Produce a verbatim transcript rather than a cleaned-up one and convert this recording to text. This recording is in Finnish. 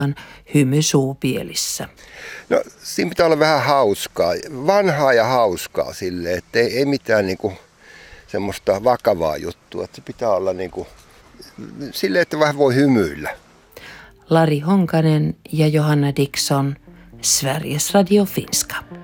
hymy suupielissä. No siinä pitää olla vähän hauskaa, vanhaa ja hauskaa silleen, että ei, ei mitään niinku semmoista vakavaa juttua, että se pitää olla niinku silleen, että vähän voi hymyillä. Lari Honkanen ja Johanna Dickson, Sveriges Radio Finska.